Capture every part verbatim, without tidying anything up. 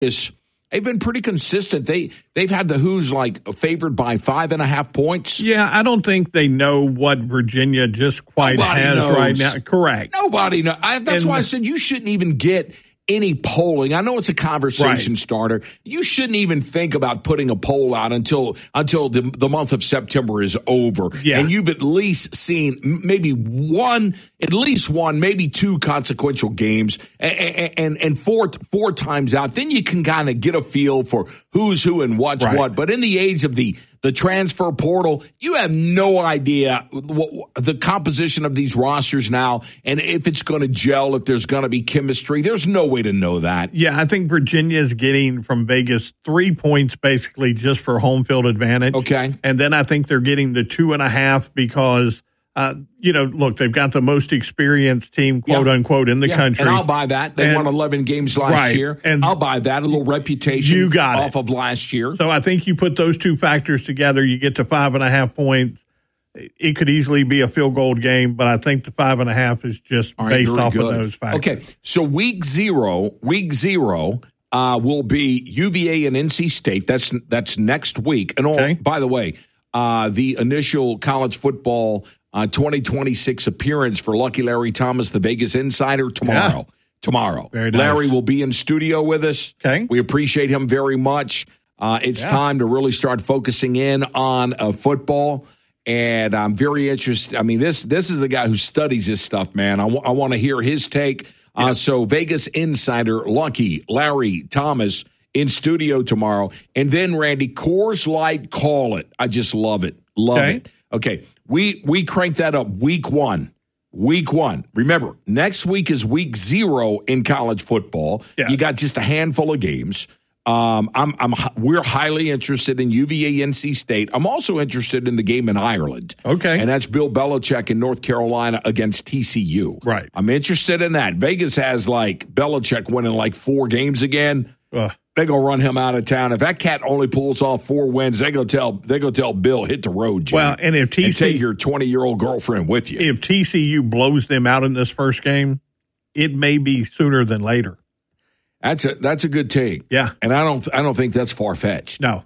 Vegas, they've been pretty consistent. They, they've had the Hoos like favored by five and a half points. Yeah, I don't think they know what Virginia just quite Nobody has knows. right now. Correct. Nobody knows. I, that's And- why I said you shouldn't even get any polling. I know it's a conversation Right. starter. You shouldn't even think about putting a poll out until until the, the month of September is over. Yeah. And you've at least seen m- maybe one, at least one, maybe two consequential games and, and, and four, four times out. Then you can kind of get a feel for who's who and what's Right. what. But in the age of the The transfer portal, you have no idea what, the composition of these rosters now, and if it's going to gel, if there's going to be chemistry. There's no way to know that. Yeah, I think Virginia is getting from Vegas three points basically just for home field advantage. Okay. And then I think they're getting the two and a half because, uh, you know, look, they've got the most experienced team, quote Yeah. unquote, in the Yeah, country. and I'll buy that. They And- won eleven games last right, year. and I'll buy that. A little reputation you got off it. of last year. So I think you put those two factors together, you get to five and a half points. It could easily be a field goal game, but I think the five and a half is just All right, based very off good. of those factors. Okay, so week zero, week zero uh, will be U V A and N C State. That's that's next week. And all, Okay. by the way, uh, the initial college football uh, twenty twenty-six appearance for Lucky Larry Thomas, the Vegas Insider, tomorrow. Yeah. Tomorrow, Very nice. Larry will be in studio with us. Okay. We appreciate him very much. Uh, it's Yeah. time to really start focusing in on uh, football. And I'm very interested. I mean, this this is a guy who studies this stuff, man. I, w- I want to hear his take. Uh, Yeah. So Vegas Insider, Lucky Larry Thomas in studio tomorrow. And then, Randy, Coors Light, call it. I just love it. Love Okay. it. Okay. We, we cranked that up week one. Week one. Remember, next week is week zero in college football. Yeah. You got just a handful of games. Um, I'm, I'm, we're highly interested in U V A N C State. I'm also interested in the game in Ireland. Okay. And that's Bill Belichick in North Carolina against T C U. Right. I'm interested in that. Vegas has like Belichick winning like four games again. Ugh. They're gonna run him out of town. If that cat only pulls off four wins, they go tell they go tell Bill, hit the road, Jimmy, Well, and if T C and take your twenty year old girlfriend with you. if T C U blows them out in this first game, it may be sooner than later. That's a that's a good take. Yeah. And I don't I don't think that's far fetched. No.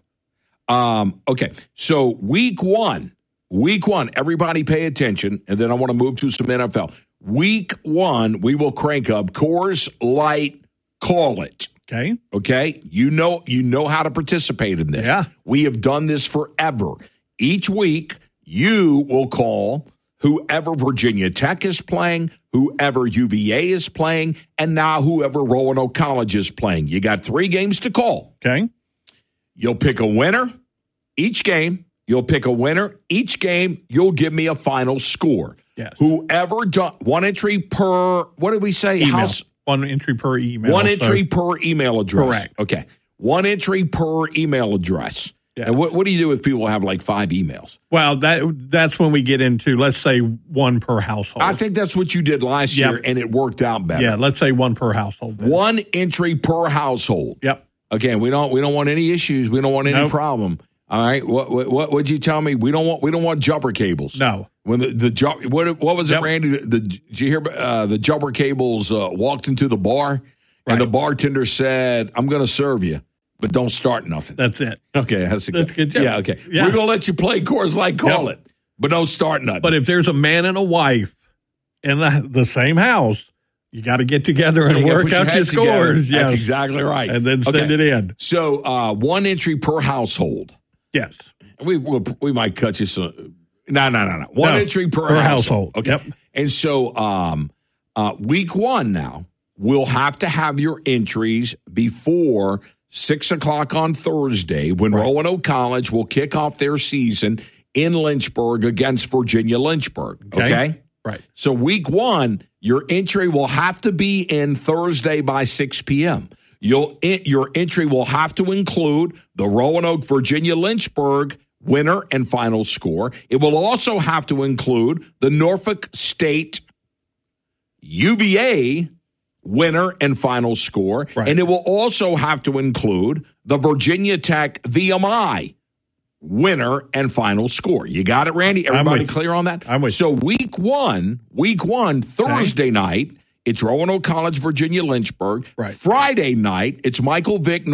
Um, okay. So week one, week one, everybody pay attention, and then I want to move to some N F L. Week one, we will crank up Coors Light, call it. Okay. Okay. You know, you know how to participate in this. Yeah. We have done this forever. Each week, you will call whoever Virginia Tech is playing, whoever U V A is playing, and now whoever Roanoke College is playing. You got three games to call. Okay. You'll pick a winner each game. You'll pick a winner each game. You'll give me a final score. Yes. Whoever done one entry per, what did we say? Email. House. One entry per email. One so- entry per email address. Correct. Okay. One entry per email address. Yeah. And what, what do you do with people who have like five emails? Well, that that's when we get into, let's say, one per household. I think that's what you did last Yep. year, and it worked out better. Yeah, let's say one per household. then. One entry per household. Yep. Again, we don't we don't want any issues. We don't want any Nope. problem. All right. What what what would you tell me? We don't want we don't want jumper cables. No. When the the ju- what what was it, Yep. Randy? The, the, did you hear uh, the jumper cables uh, walked into the bar, and Right. the bartender said, "I'm going to serve you, but don't start nothing." That's it. Okay, that's a That's good. good. Yeah, okay. Yeah. We're gonna let you play Coors Light, call Yep. it, but don't start nothing. But if there's a man and a wife in the, the same house, you got to get together and You gotta work put your out your heads together. scores. That's Yes. exactly right. And then send Okay. it in. So uh, one entry per household. Yes. We we'll, we might cut you some. No, no, no, no. One No, entry per, per household. household. Okay. Yep. And so um, uh, week one now, we'll have to have your entries before six o'clock on Thursday when Right. Roanoke College will kick off their season in Lynchburg against Virginia Lynchburg. Okay. Okay. Right. So week one, your entry will have to be in Thursday by six p.m. You'll your entry will have to include the Roanoke Virginia Lynchburg winner and final score. It will also have to include the Norfolk State U V A winner and final score. Right. And it will also have to include the Virginia Tech V M I winner and final score. You got it, Randy? Everybody with you. clear on that? I'm with So week one, week one, Thursday night it's Roanoke College, Virginia, Lynchburg. Right. Friday night, it's Michael Vick,